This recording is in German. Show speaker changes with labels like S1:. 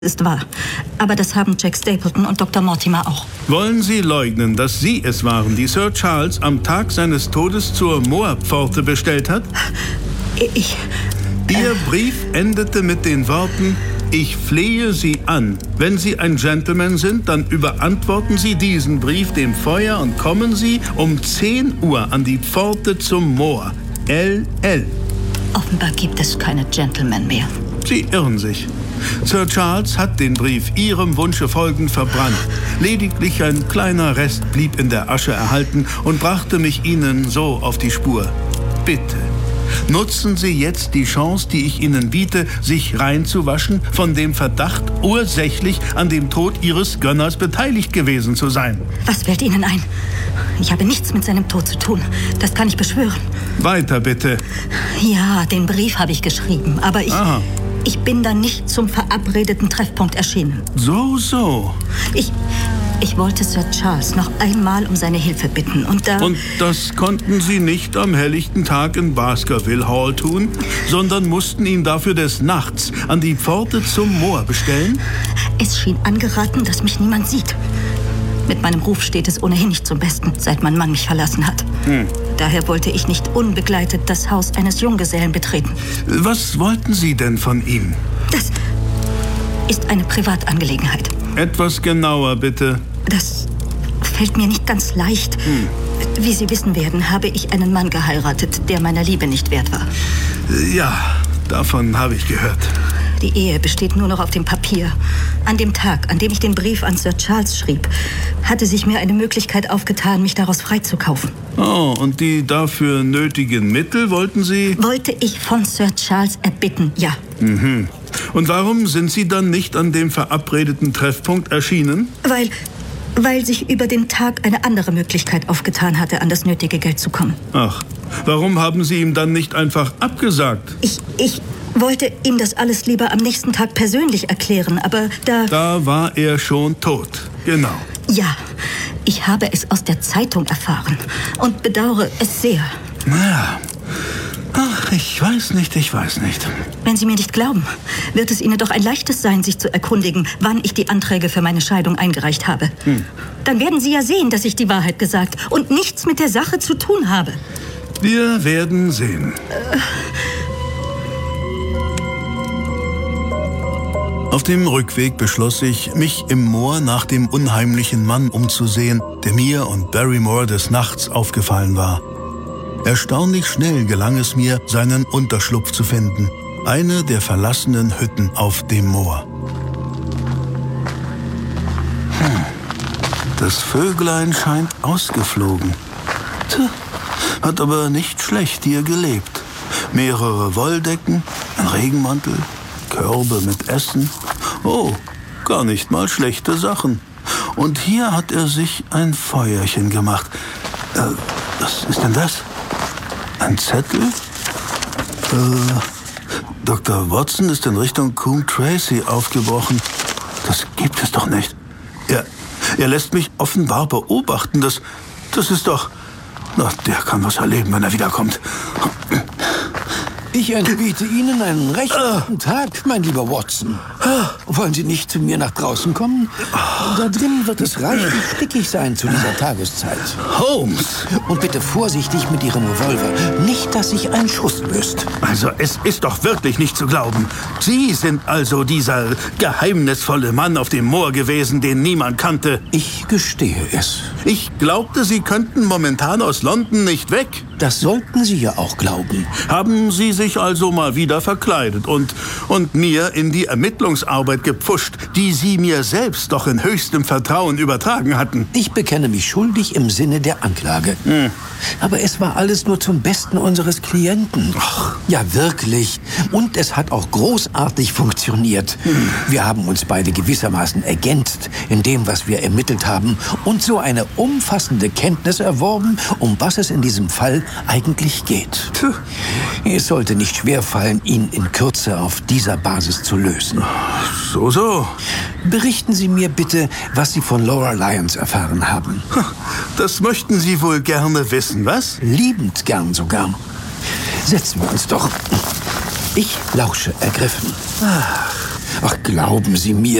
S1: ist wahr. Aber das haben Jack Stapleton und Dr. Mortimer auch.
S2: Wollen Sie leugnen, dass Sie es waren, die Sir Charles am Tag seines Todes zur Moorpforte bestellt hat? Ihr Brief endete mit den Worten: Ich flehe Sie an. Wenn Sie ein Gentleman sind, dann überantworten Sie diesen Brief dem Feuer und kommen Sie um 10 Uhr an die Pforte zum Moor. LL.
S1: Offenbar gibt es keine Gentlemen mehr.
S2: Sie irren sich. Sir Charles hat den Brief Ihrem Wunsche folgend verbrannt. Lediglich ein kleiner Rest blieb in der Asche erhalten und brachte mich Ihnen so auf die Spur. Bitte, nutzen Sie jetzt die Chance, die ich Ihnen biete, sich reinzuwaschen von dem Verdacht, ursächlich an dem Tod Ihres Gönners beteiligt gewesen zu sein.
S1: Was fällt Ihnen ein? Ich habe nichts mit seinem Tod zu tun. Das kann ich beschwören.
S2: Weiter bitte.
S1: Ja, den Brief habe ich geschrieben, aber ich bin dann nicht zum verabredeten Treffpunkt erschienen.
S2: So.
S1: Ich wollte Sir Charles noch einmal um seine Hilfe bitten und
S2: das konnten Sie nicht am helllichten Tag in Baskerville Hall tun, sondern mussten ihn dafür des Nachts an die Pforte zum Moor bestellen?
S1: Es schien angeraten, dass mich niemand sieht. Mit meinem Ruf steht es ohnehin nicht zum Besten, seit mein Mann mich verlassen hat. Daher wollte ich nicht unbegleitet das Haus eines Junggesellen betreten.
S2: Was wollten Sie denn von ihm?
S1: Das ist eine Privatangelegenheit.
S2: Etwas genauer, bitte.
S1: Das fällt mir nicht ganz leicht. Wie Sie wissen werden, habe ich einen Mann geheiratet, der meiner Liebe nicht wert war.
S2: Ja, davon habe ich gehört.
S1: Die Ehe besteht nur noch auf dem Papier. An dem Tag, an dem ich den Brief an Sir Charles schrieb, hatte sich mir eine Möglichkeit aufgetan, mich daraus freizukaufen.
S2: Oh, und die dafür nötigen Mittel wollten Sie?
S1: Wollte ich von Sir Charles erbitten, ja.
S2: Und warum sind Sie dann nicht an dem verabredeten Treffpunkt erschienen?
S1: Weil sich über den Tag eine andere Möglichkeit aufgetan hatte, an das nötige Geld zu kommen.
S2: Ach, warum haben Sie ihm dann nicht einfach abgesagt?
S1: Ich wollte ihm das alles lieber am nächsten Tag persönlich erklären, aber
S2: Da war er schon tot, genau.
S1: Ja, ich habe es aus der Zeitung erfahren und bedauere es sehr.
S2: Naja, ach, ich weiß nicht.
S1: Wenn Sie mir nicht glauben, wird es Ihnen doch ein leichtes sein, sich zu erkundigen, wann ich die Anträge für meine Scheidung eingereicht habe. Dann werden Sie ja sehen, dass ich die Wahrheit gesagt und nichts mit der Sache zu tun habe.
S2: Wir werden sehen. Auf dem Rückweg beschloss ich, mich im Moor nach dem unheimlichen Mann umzusehen, der mir und Barrymore des Nachts aufgefallen war. Erstaunlich schnell gelang es mir, seinen Unterschlupf zu finden. Eine der verlassenen Hütten auf dem Moor. Das Vöglein scheint ausgeflogen. Hat aber nicht schlecht hier gelebt. Mehrere Wolldecken, ein Regenmantel, Körbe mit Essen. Oh, gar nicht mal schlechte Sachen. Und hier hat er sich ein Feuerchen gemacht. Was ist denn das? Ein Zettel? Dr. Watson ist in Richtung Coombe Tracey aufgebrochen. Das gibt es doch nicht. Er lässt mich offenbar beobachten. Das ist doch... Na, der kann was erleben, wenn er wiederkommt.
S3: Ich entbiete Ihnen einen recht guten Tag, mein lieber Watson. Wollen Sie nicht zu mir nach draußen kommen? Da drin wird es reichlich stickig sein zu dieser Tageszeit.
S2: Holmes!
S3: Und bitte vorsichtig mit Ihrem Revolver. Nicht, dass sich ein Schuss löst.
S2: Also, es ist doch wirklich nicht zu glauben. Sie sind also dieser geheimnisvolle Mann auf dem Moor gewesen, den niemand kannte.
S3: Ich gestehe es.
S2: Ich glaubte, Sie könnten momentan aus London nicht weg.
S3: Das sollten Sie ja auch glauben.
S2: Haben Sie sich also mal wieder verkleidet und mir in die Ermittlungsarbeit gepfuscht, die Sie mir selbst doch in höchstem Vertrauen übertragen hatten?
S3: Ich bekenne mich schuldig im Sinne der Anklage. Aber es war alles nur zum Besten unseres Klienten.
S2: Ach.
S3: Ja, wirklich. Und es hat auch großartig funktioniert. Wir haben uns beide gewissermaßen ergänzt in dem, was wir ermittelt haben und so eine umfassende Kenntnis erworben, um was es in diesem Fall eigentlich geht. Es sollte nicht schwerfallen, ihn in Kürze auf dieser Basis zu lösen.
S2: So.
S3: Berichten Sie mir bitte, was Sie von Laura Lyons erfahren haben.
S2: Das möchten Sie wohl gerne wissen, was?
S3: Liebend gern sogar. Setzen wir uns doch. Ich lausche ergriffen. Ach, glauben Sie mir,